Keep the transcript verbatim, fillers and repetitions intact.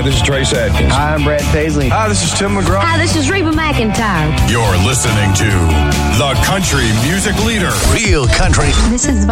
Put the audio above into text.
this is Trace Adkins. Hi, I'm Brad Paisley. Hi, this is Tim McGraw. Hi, this is Reba McEntire. You're listening to the country music leader. Real country. This is